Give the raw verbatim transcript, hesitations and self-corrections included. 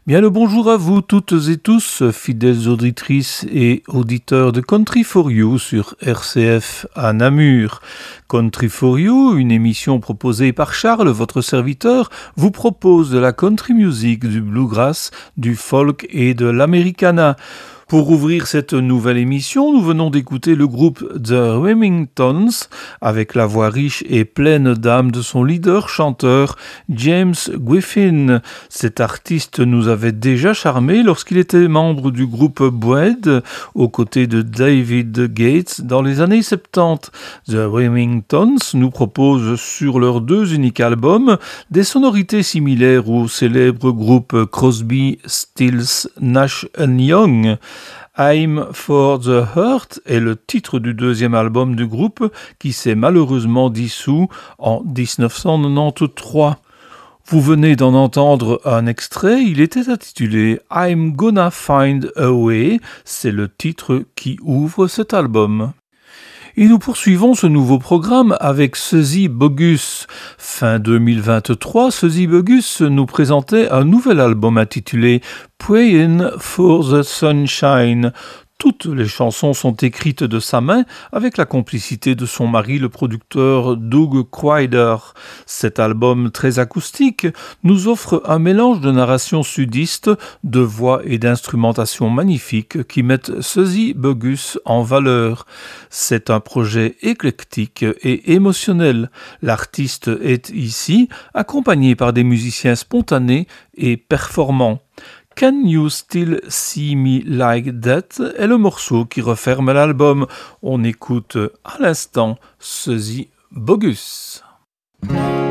Bien le bonjour à vous toutes et tous, fidèles auditrices et auditeurs de Country for You sur R C F à Namur. Country for You, une émission proposée par Charles, votre serviteur, vous propose de la country music, du bluegrass, du folk et de l'americana. Pour ouvrir cette nouvelle émission, nous venons d'écouter le groupe The Remingtons avec la voix riche et pleine d'âme de son leader-chanteur James Griffin. Cet artiste nous avait déjà charmé lorsqu'il était membre du groupe Bread aux côtés de David Gates dans les années soixante-dix. The Remingtons nous propose sur leurs deux uniques albums des sonorités similaires au célèbre groupe Crosby, Stills, Nash and Young. I'm for the Hurt est le titre du deuxième album du groupe qui s'est malheureusement dissous en dix-neuf cent quatre-vingt-treize. Vous venez d'en entendre un extrait, il était intitulé I'm Gonna Find a Way, c'est le titre qui ouvre cet album. Et nous poursuivons ce nouveau programme avec Suzy Bogus. Fin deux mille vingt-trois, Suzy Bogus nous présentait un nouvel album intitulé Praying for the Sunshine. Toutes les chansons sont écrites de sa main avec la complicité de son mari, le producteur Doug Crider. Cet album très acoustique nous offre un mélange de narration sudiste, de voix et d'instrumentation magnifiques qui mettent Suzy Bogus en valeur. C'est un projet éclectique et émotionnel. L'artiste est ici accompagné par des musiciens spontanés et performants. Can You Still See Me Like That est le morceau qui referme l'album. On écoute à l'instant Suzy Bogus.